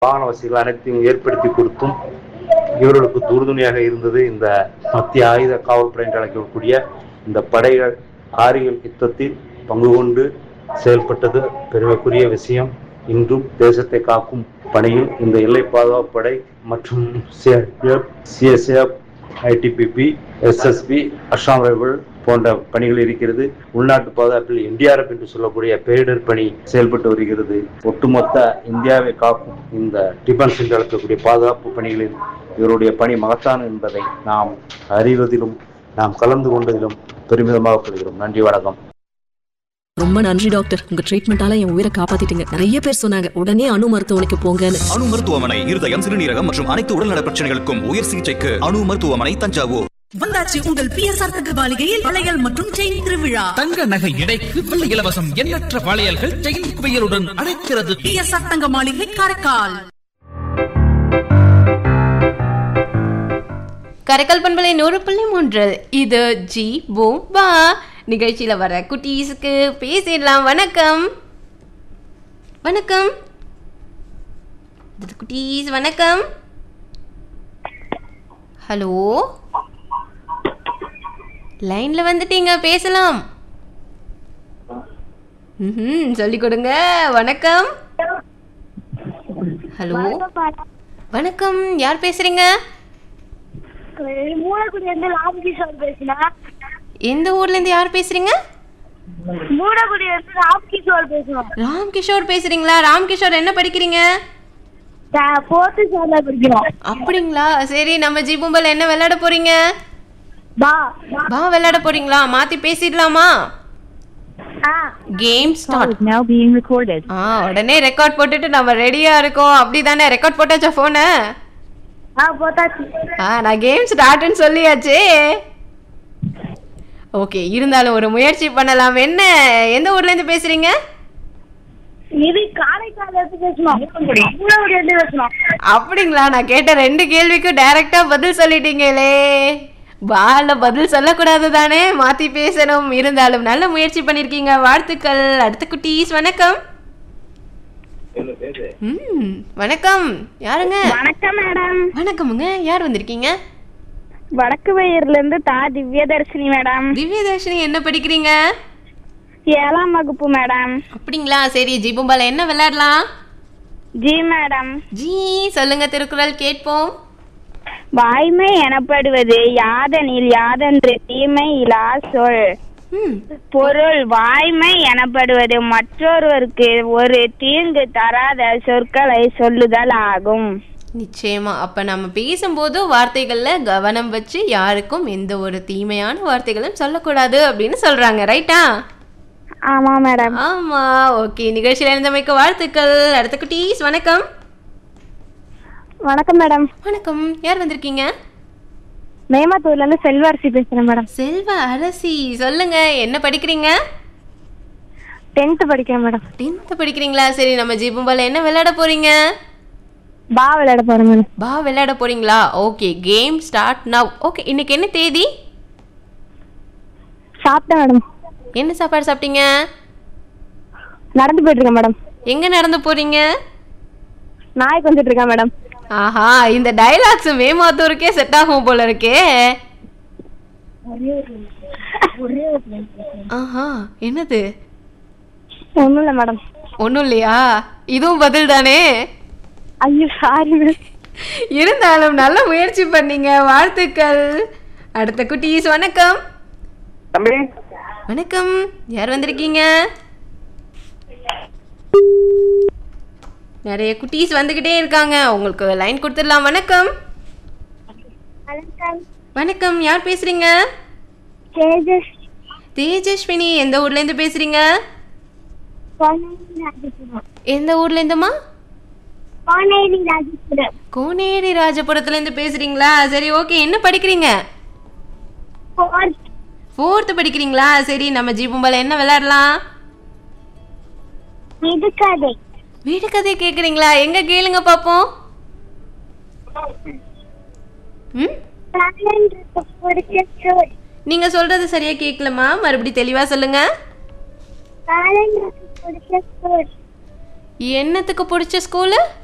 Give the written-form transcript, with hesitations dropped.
வாகன வசதிகள் அனைத்தையும் ஏற்படுத்தி கொடுத்தும் இவர்களுக்கு உறுதுணையாக இருந்தது இந்த மத்திய ஆயுத காவல்படை என்று அழைக்கக்கூடிய இந்த படைகள் கார்கில் யுத்தத்தில் பங்கு கொண்டு செயல்பட்டது பெருமைக்குரிய விஷயம். இன்றும் தேசத்தை காக்கும் பணியில் இந்த எல்லை பாதுகாப்பு படை மற்றும் CSF, ITBP, SSP, Assam rifle போன்ற பணிகள் இருக்கிறது. உள்நாட்டு பாதுகாப்பில் என்டிஆர்எஃப் என்று சொல்லக்கூடிய பேரிடர் பணி செயல்பட்டு வருகிறது. ஒட்டுமொத்த இந்தியாவை காக்கும் இந்த டிஃபென்ஸ் என்று அழைக்கக்கூடிய பாதுகாப்பு பணிகளில் இவருடைய பணி மகத்தான என்பதை நாம் அறிவதிலும் நாம் கலந்து கொண்டதிலும் பெருமிதமாக கொள்கிறோம். நன்றி, வணக்கம். ரொம்ப நன்றி டாக்டர், உங்க ட்ரீட்மெண்டால என் உயிரை காப்பாத்திட்டீங்க. நிறைய பேர் சொன்னாங்க உடனே அணு மருத்துவமனைக்கு போங்கன்னு. அணு மருத்துவமனை இருதயம், சிறுநீரகம் மற்றும் அனைத்து உடல்நல பிரச்சனைகளுக்கும் உயர் சிகிச்சைக்கு அணு மருத்துவமனை, தஞ்சாவூர். வந்தாச்சு உங்கள் பிஎஸ்ஆர் தங்க மாளிகையில் வளையல் மற்றும் செயின் திருவிழா. தங்க நகை எடைக்கு வெள்ளி இலவசம். எண்ணற்ற வளையல்கள் செயின் குவியலுடன் அழைக்கிறது. பிஎஸ்ஆர் தங்க மாளிகை, காரைக்கால். காரைக்கால் பண்பலை 100.3 இது ஜி பூம்பா நிகழ்ச்சியில வர குட்டீஸுக்கு பேசிடலாம். வணக்கம் வணக்கம் குட்டீஸ், வணக்கம். ஹலோ, லைன்ல வந்துட்டீங்க, பேசலாம். சொல்லிக் கொடுங்க. வணக்கம். ஹலோ, வணக்கம், யார் பேசுறீங்க? எந்த ஊர்ல இருந்து யார் பேசுறீங்க? ராம்கிஷோர் பேசுறீங்களா? ராம்கிஷோர் என்ன படிக்கிறீங்க? அப்படிங்களா? சரி, நம்ம ஜிபும்பல் என்ன விளையாட போறீங்க? பா விளையாட போறீங்களா? மாத்தி பேசிடலாமா? Game start. now being recorded. உடனே ரெக்கார்ட் போட்டுட்டு நம்ம ரெடியா இருக்கோம். அப்படிதானே? ரெக்கார்ட் போட்டாச்சா போனை? போட்டாச்சு. நான் கேம் ஸ்டார்ட்னு சொல்லியாச்சு. ஓகே, இருந்தாலும் ஒரு முயற்சி பண்ணலாம். என்ன, எந்த ஊர்ல இருந்து பேசுறீங்க? அப்படிங்களா? நான் கேட்ட 2 கேள்விக்கும் டைரக்டா பதில் சொல்லிட்டீங்களே. பால பதில் சொல்லக்கூடாது தானே, மாத்தி பேசணும். இருந்தாலும் நல்ல முயற்சி பண்ணிருக்கீங்க, வாழ்த்துக்கள். அடுத்த குட்டீஸ், வணக்கம். வணக்கம், யாருங்க? வணக்கம் மேடம். வணக்கமுங்க, யார் வந்திருக்கீங்க? வடக்கு வயிறுல இருந்து திவ்யதர்ஷினி மேடம். திவ்யதர்ஷினி, என்ன படிக்கிறீங்க? 7ஆம் வகுப்பு மேடம். அப்படிங்களா? சரி, ஜிபும்பால என்ன விளையாடலாம்? G madam. ஜி சொல்லுங்க, திருக்குறள் கேட்போம். வாய்மை எனப்படுவது யாதெனில் யாதென்று தீமை இலா சொல். பொருள்: வாய்மை எனப்படுவது மற்றொருவருக்கு ஒரு தீங்கு தராத சொற்களை சொல்லுதல் ஆகும். நிச்சயமா. அப்ப நம்ம பேசும்போது வார்த்தைகள்ல கவனம் வச்சு யாருக்கும் எந்த ஒரு தீமையான வார்த்தைகளும் சொல்லக்கூடாது அப்படின்னு சொல்றாங்க, ரைட்டா? ஆமா மேடம். ஆமா. ஓகே, நிகழ்ச்சியில இருந்தமைக்கு வாழ்த்துக்கள். அடுத்த குட்டீஸ், வணக்கம். வணக்கம் மேடம். வணக்கம், யார் வந்திருக்கீங்க? மேமாத்தூர்ல இருந்து செல்வ அரசி பேசுறேன் மேடம். செல்வ அரசி, சொல்லுங்க, என்ன படிக்கிறீங்க? 10th படிக்கிறேன் மேடம். 10th படிக்கிறீங்களா? சரி, நம்ம ஜிபும்பால என்ன விளையாட போறீங்க? பா விளையாட போறேன் மேடம். பா விளையாட போறீங்களா? Okay, game start now. Okay, இன்னைக்கு என்ன தேதி? சாப்பிட்டேன் மேடம். என்ன சாப்பாடு சாப்பிட்டீங்க? நடந்து போயிட்டு இருக்கேன் மேடம். எங்க நடந்து போறீங்க? நாய் கொஞ்சிட்டு இருக்கேன் மேடம். ஆஹா, இந்த டயலாக்ஸ் மேமாத்தூருக்கே செட் ஆகும் போல இருக்கே. ஆஹா, என்னது? ஒண்ணும் இல்ல மேடம். ஒண்ணும் இல்லையா? இதுவும் பதில் தானே? ஐயோ, சாரி மேடம். இருந்தாலும் நல்ல முயற்சி பண்ணீங்க, வாழ்த்துக்கள். அடுத்த குட்டீஸ், வணக்கம். தம்பி வணக்கம், யார் வந்திருக்கீங்க? நிறைய குட்டீஸ் வந்துகிட்டே இருக்காங்க, உங்களுக்கு லைன் கொடுத்துடலாம். வணக்கம். வணக்கம், யார் பேசுறீங்க? தேஜஸ்வினி, எந்த ஊர்ல இருந்து பேசுறீங்க? எந்த ஊர்ல இருந்துமா? கோனேரி ராஜபுரத்துல இருந்து பேசுறீங்களா? சரி, ஓகே, என்ன படிக்கிறீங்க? 4th படிக்கிறீங்களா? சரி, நம்ம ஜிபும்பால என்ன விளையாடலாம்? வீடு கதை கேக்குறீங்களா? எங்க கேளுங்க பாப்போம். நீங்க சொல்றது சரியா கேக்கலமா, மறுபடியும் தெளிவா சொல்லுங்க. என்னத்துக்கு பிடிச்ச ஸ்கூலு?